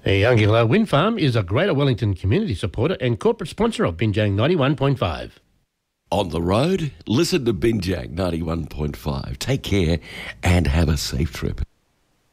Youngilla Wind Farm is a Greater Wellington community supporter and corporate sponsor of Binjang 91.5. On the road, listen to Binjang 91.5. Take care and have a safe trip.